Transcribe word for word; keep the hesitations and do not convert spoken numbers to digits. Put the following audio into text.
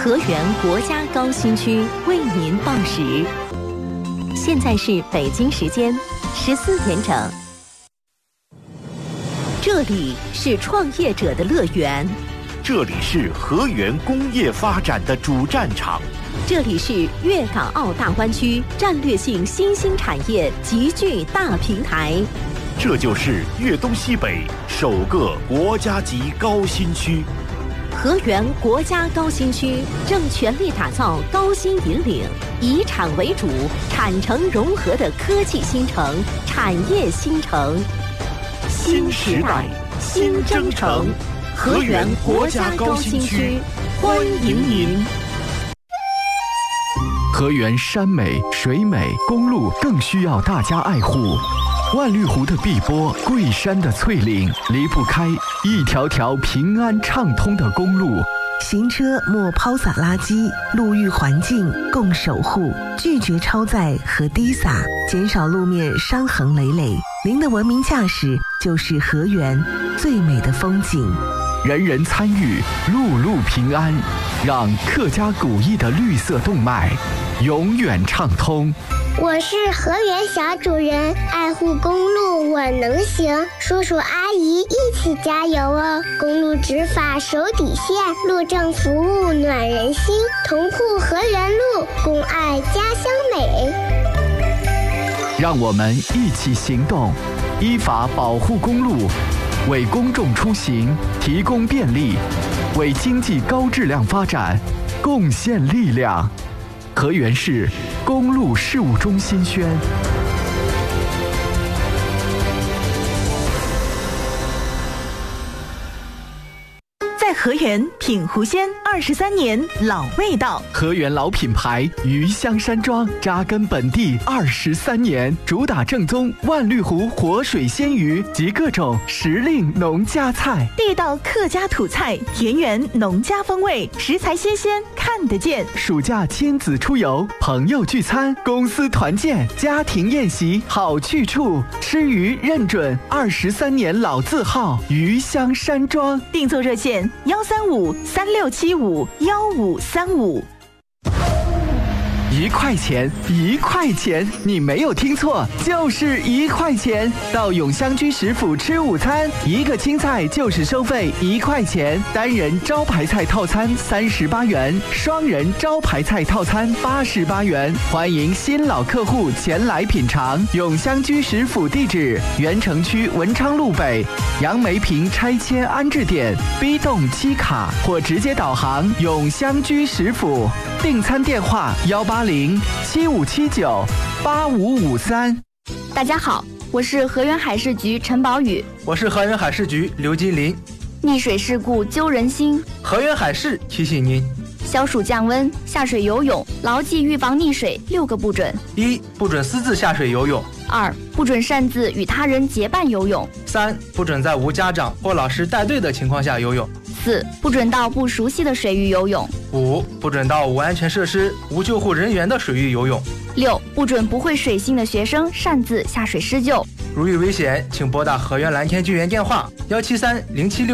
河源国家高新区为您报时。现在是北京时间十四点整。这里是创业者的乐园， 这里是河源工业发展的主战场， 这里是粤港澳大湾区战略性新兴产业集聚大平台， 这就是粤东西北首个国家级高新区。 河源国家高新区正全力打造高新引领、以产为主、产城融合的科技新城、产业新城。 新时代，新征程，河源国家高新区，欢迎您。 河源山美水美，公路更需要大家爱护。万绿湖的碧波，桂山的翠岭，离不开一条条平安畅通的公路。 行车莫抛洒垃圾，路域环境共守护，拒绝超载和滴洒，减少路面伤痕累累。您的文明驾驶就是河源最美的风景。 人人参与，路路平安，让客家古意的绿色动脉永远畅通。 我是河源小主人，爱护公路我能行，叔叔阿姨一起加油哦！公路执法手底线，路政服务暖人心，同护河源路，共爱家乡美。 让我们一起行动，依法保护公路，为公众出行提供便利，为经济高质量发展贡献力量。河源市公路事务中心宣。 在河源品湖鲜二十三年老味道， 河源老品牌鱼香山庄扎根本地二十三年，主打正宗万绿湖活水鲜鱼及各种时令农家菜， 地道客家土菜，田园农家风味，食材新鲜看得见。 暑假亲子出游，朋友聚餐，公司团建，家庭宴席好去处，吃鱼认准二十三年老字号鱼香山庄。 订座热线幺三五三六七五幺五三五。 一块钱，一块钱，你没有听错，就是一块钱。到永香居食府吃午餐，一个青菜就是收费一块钱，单人招牌菜套餐三十八元，双人招牌菜套餐八十八元。欢迎新老客户前来品尝。永香居食府地址：原城区文昌路北杨梅坪拆迁安置点 B 栋七卡，或直接导航永香居食府。订餐电话：幺八零七五七九八五五三。 大家好，我是河源海事局陈宝宇。 我是河源海事局刘金林。 溺水事故揪人心， 河源海事提醒您： 消暑降温，下水游泳，牢记预防溺水六个不准： 一、不准私自下水游泳； 二、不准擅自与他人结伴游泳； 三、不准在无家长或老师带队的情况下游泳； 四、不准到不熟悉的水域游泳； 五、不准到无安全设施、无救护人员的水域游泳； 六、不准不会水性的学生擅自下水施救。 如遇危险，请拨打河源蓝天救援电话：幺七三零七六。